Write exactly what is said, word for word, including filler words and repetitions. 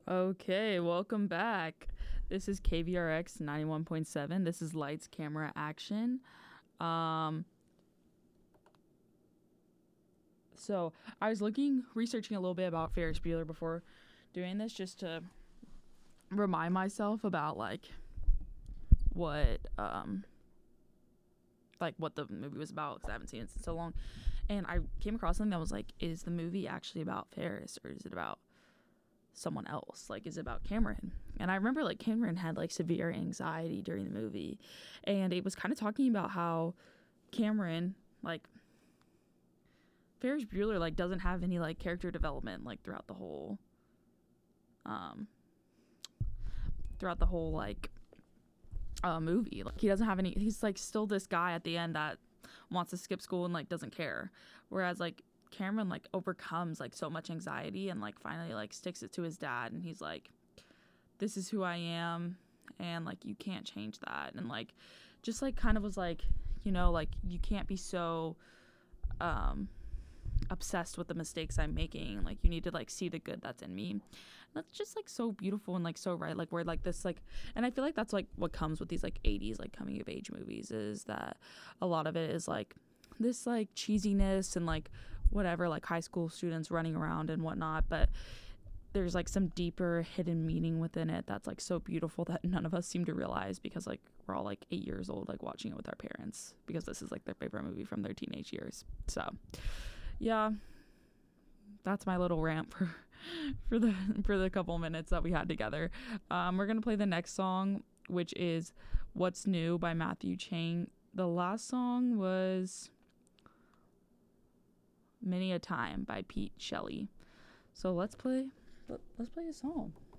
Okay, welcome back. This is K V R X ninety-one point seven. This is Lights, Camera, Action. Um, so I was looking, researching a little bit about Ferris Bueller before doing this, just to remind myself about like what um like what the movie was about because I haven't seen it in so long. And I came across something that was like, is the movie actually about Ferris or is it about someone else? Like, is it about Cameron? And I remember like Cameron had like severe anxiety during the movie, and it was kind of talking about how Cameron, like Ferris Bueller, like doesn't have any like character development like throughout the whole um throughout the whole like uh movie. Like he doesn't have any, he's like still this guy at the end that wants to skip school and like doesn't care, whereas like Cameron like overcomes like so much anxiety and like finally like sticks it to his dad, and he's like, this is who I am, and like you can't change that. And like just like kind of was like, you know, like you can't be so um obsessed with the mistakes I'm making. Like you need to like see the good that's in me. And that's just like so beautiful and like so right. Like we're like this like, and I feel like that's like what comes with these like eighties like coming of age movies, is that a lot of it is like this like cheesiness and like whatever, like high school students running around and whatnot, but there's like some deeper hidden meaning within it that's like so beautiful that none of us seem to realize, because like we're all like eight years old like watching it with our parents because this is like their favorite movie from their teenage years. So yeah, that's my little rant for for the for the couple minutes that we had together. Um, we're gonna play the next song, which is "What's New" by Matthew Chang. The last song was "Many a Time" by Pete Shelley. So let's play let's play a song.